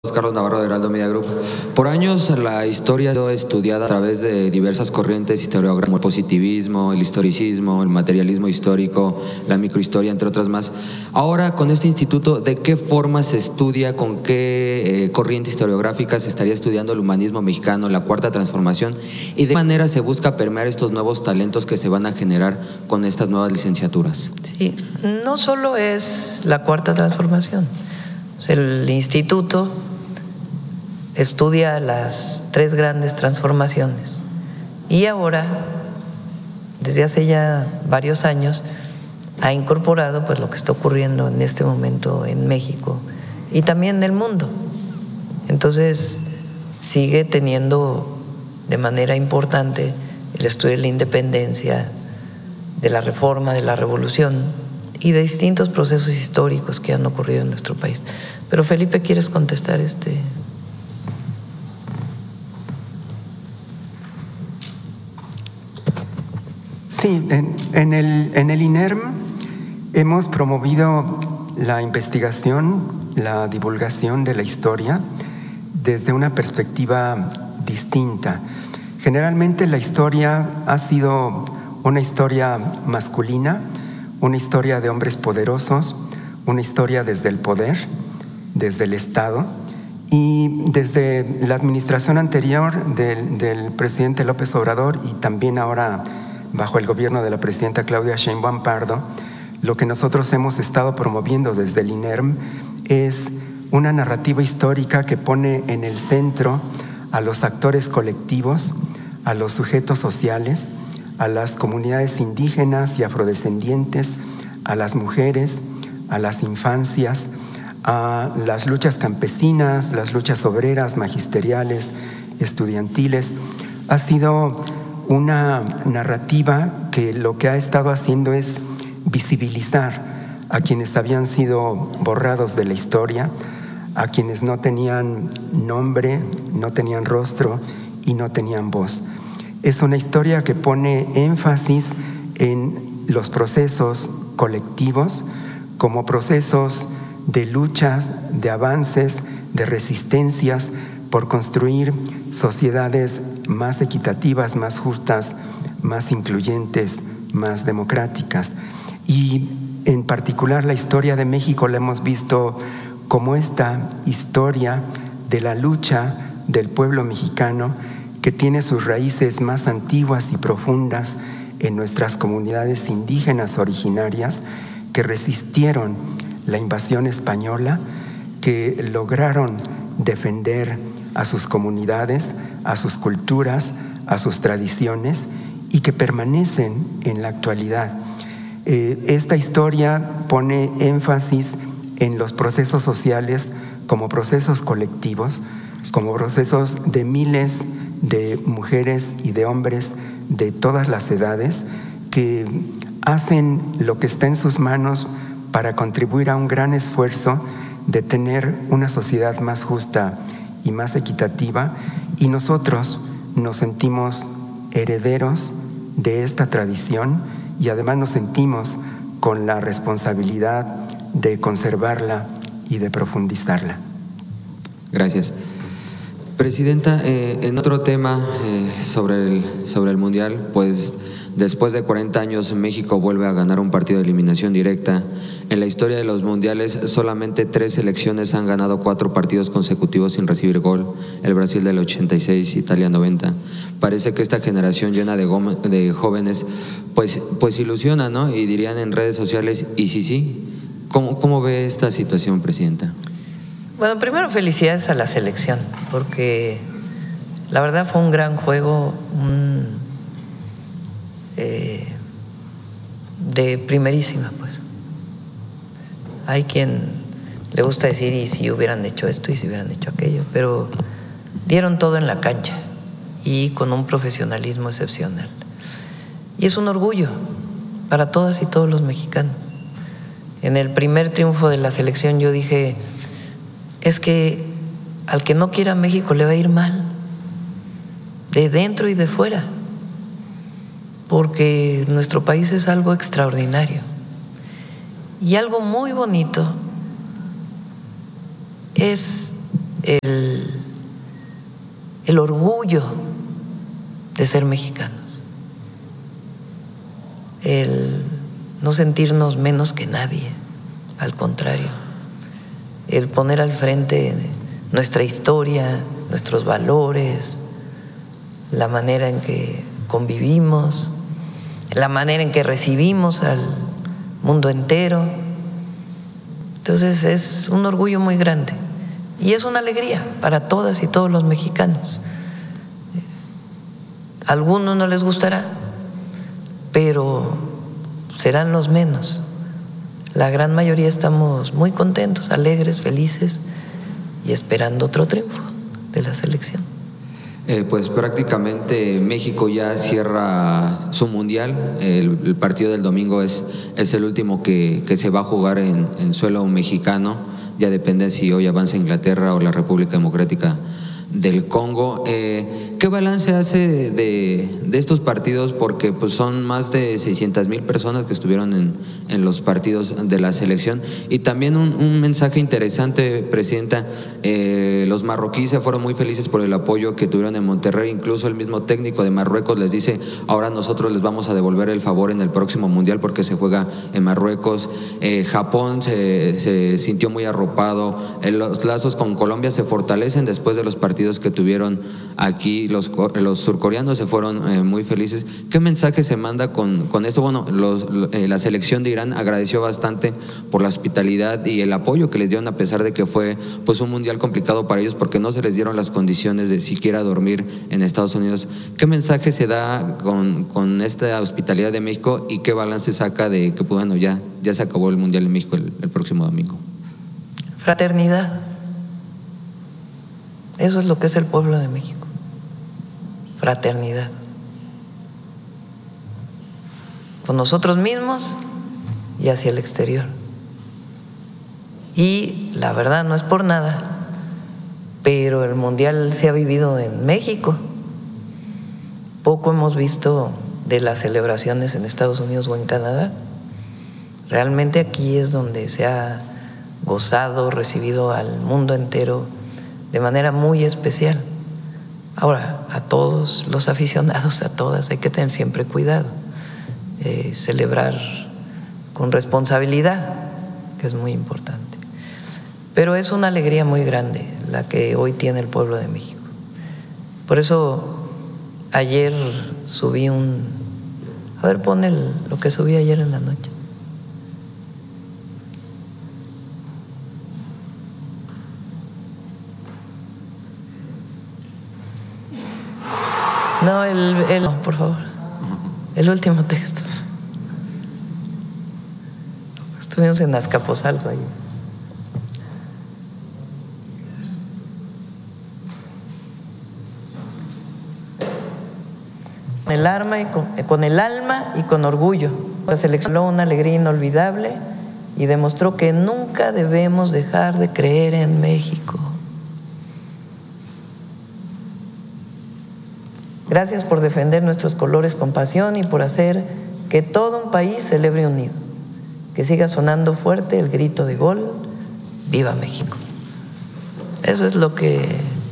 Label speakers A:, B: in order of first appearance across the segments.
A: Carlos Navarro de Heraldo Media Group. Por años la historia ha sido estudiada a través de diversas corrientes historiográficas, como el positivismo, el historicismo, el materialismo histórico, la microhistoria, entre otras más. Ahora, con este instituto, ¿de qué forma se estudia, con qué corriente historiográfica se estaría estudiando el humanismo mexicano, la Cuarta Transformación, y de qué manera se busca permear estos nuevos talentos que se van a generar con estas nuevas licenciaturas?
B: Sí, no solo es la Cuarta Transformación, el instituto estudia las tres grandes transformaciones y ahora, desde hace ya varios años, ha incorporado pues lo que está ocurriendo en este momento en México y también en el mundo. Entonces sigue teniendo de manera importante el estudio de la independencia, de la reforma, de la revolución y de distintos procesos históricos que han ocurrido en nuestro país. Pero Felipe, ¿quieres contestar
C: Sí, en el INERM hemos promovido la investigación, la divulgación de la historia desde una perspectiva distinta. Generalmente la historia ha sido una historia masculina, una historia de hombres poderosos, una historia desde el poder, desde el Estado, y desde la administración anterior del presidente López Obrador y también ahora bajo el gobierno de la presidenta Claudia Sheinbaum Pardo, lo que nosotros hemos estado promoviendo desde el INERM es una narrativa histórica que pone en el centro a los actores colectivos, a los sujetos sociales, a las comunidades indígenas y afrodescendientes, a las mujeres, a las infancias, a las luchas campesinas, las luchas obreras, magisteriales, estudiantiles. Ha sido una narrativa que lo que ha estado haciendo es visibilizar a quienes habían sido borrados de la historia, a quienes no tenían nombre, no tenían rostro y no tenían voz. Es una historia que pone énfasis en los procesos colectivos como procesos de luchas, de avances, de resistencias por construir sociedades más equitativas, más justas, más incluyentes, más democráticas. Y en particular la historia de México la hemos visto como esta historia de la lucha del pueblo mexicano que tiene sus raíces más antiguas y profundas en nuestras comunidades indígenas originarias que resistieron la invasión española, que lograron defender a sus comunidades, a sus culturas, a sus tradiciones y que permanecen en la actualidad. Esta historia pone énfasis en los procesos sociales como procesos colectivos, como procesos de miles de mujeres y de hombres de todas las edades que hacen lo que está en sus manos para contribuir a un gran esfuerzo de tener una sociedad más justa y más equitativa, y nosotros nos sentimos herederos de esta tradición y además nos sentimos con la responsabilidad de conservarla y de profundizarla.
A: Gracias. Presidenta, en otro tema sobre el Mundial, pues después de 40 años México vuelve a ganar un partido de eliminación directa. En la historia de los mundiales solamente 3 selecciones han ganado 4 partidos consecutivos sin recibir gol: el Brasil del 86, Italia 90. Parece que esta generación llena de jóvenes pues ilusiona, ¿no? Y dirían en redes sociales, ¿y sí? ¿Cómo ve esta situación, Presidenta?
B: Bueno, primero felicidades a la selección, porque la verdad fue un gran juego, de primerísima, pues. Hay quien le gusta decir, y si hubieran hecho esto, y si hubieran hecho aquello, pero dieron todo en la cancha y con un profesionalismo excepcional. Y es un orgullo para todas y todos los mexicanos. En el primer triunfo de la selección yo dije, es que al que no quiera México le va a ir mal, de dentro y de fuera, porque nuestro país es algo extraordinario. Y algo muy bonito es el orgullo de ser mexicanos, el no sentirnos menos que nadie, al contrario, el poner al frente nuestra historia, nuestros valores, la manera en que convivimos, la manera en que recibimos al mundo entero. Entonces es un orgullo muy grande y es una alegría para todas y todos los mexicanos. A algunos no les gustará, pero serán los menos. La gran mayoría estamos muy contentos, alegres, felices y esperando otro triunfo de la selección.
A: Pues prácticamente México ya cierra su mundial. El partido del domingo es el último que se va a jugar en suelo mexicano. Ya depende si hoy avanza Inglaterra o la República Democrática del Congo. ¿Qué balance hace de estos partidos? Porque pues son más de 600,000 personas que estuvieron en los partidos de la selección. Y también un mensaje interesante, Presidenta, los marroquíes se fueron muy felices por el apoyo que tuvieron en Monterrey. Incluso el mismo técnico de Marruecos les dice, ahora nosotros les vamos a devolver el favor en el próximo mundial porque se juega en Marruecos. Japón se sintió muy arropado. Los lazos con Colombia se fortalecen después de los partidos que tuvieron aquí. Los surcoreanos se fueron muy felices. ¿Qué mensaje se manda con eso? Bueno, la selección de Irán agradeció bastante por la hospitalidad y el apoyo que les dieron, a pesar de que fue pues un mundial complicado para ellos porque no se les dieron las condiciones de siquiera dormir en Estados Unidos. ¿Qué mensaje se da con esta hospitalidad de México y qué balance saca de que bueno, ya se acabó el mundial en México el próximo domingo?
B: Fraternidad. Eso es lo que es el pueblo de México. Fraternidad. Con nosotros mismos y hacia el exterior. Y la verdad, no es por nada, pero el mundial se ha vivido en México. Poco hemos visto de las celebraciones en Estados Unidos o en Canadá. Realmente aquí es donde se ha gozado, recibido al mundo entero de manera muy especial. Ahora, a todos los aficionados, a todas, hay que tener siempre cuidado, celebrar con responsabilidad, que es muy importante. Pero es una alegría muy grande la que hoy tiene el pueblo de México. Por eso ayer subí a ver, pon lo que subí ayer en la noche. No, no, por favor. El último texto. Estuvimos en Azcapotzalco ahí. Con el alma y con orgullo. La selección una alegría inolvidable y demostró que nunca debemos dejar de creer en México. Gracias por defender nuestros colores con pasión y por hacer que todo un país celebre unido. Que siga sonando fuerte el grito de gol, ¡Viva México! Eso es lo que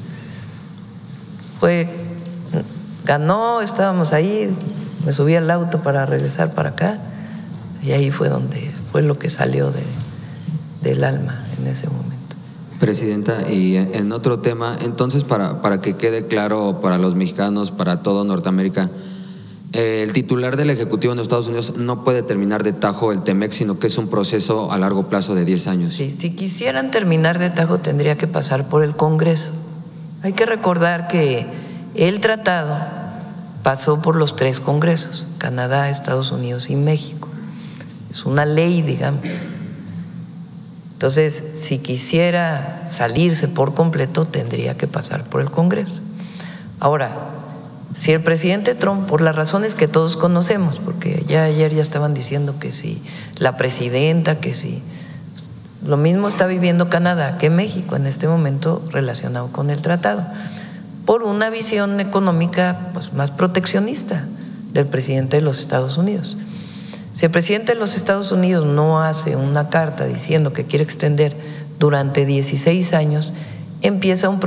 B: fue. Ganó, estábamos ahí, me subí al auto para regresar para acá y ahí fue donde fue lo que salió del alma en ese momento.
A: Presidenta, y en otro tema, entonces para que quede claro para los mexicanos, para todo Norteamérica, el titular del Ejecutivo en los Estados Unidos no puede terminar de tajo el TEMEC, sino que es un proceso a largo plazo de 10 años.
B: Sí, si quisieran terminar de tajo tendría que pasar por el Congreso. Hay que recordar que el tratado pasó por los 3 congresos, Canadá, Estados Unidos y México. Es una ley, digamos. Entonces, si quisiera salirse por completo, tendría que pasar por el Congreso. Ahora, si el presidente Trump, por las razones que todos conocemos, porque ya ayer ya estaban diciendo que si la presidenta, que si… Lo mismo está viviendo Canadá que México en este momento relacionado con el tratado, por una visión económica pues, más proteccionista del presidente de los Estados Unidos. Si el presidente de los Estados Unidos no hace una carta diciendo que quiere extender durante 16 años, empieza un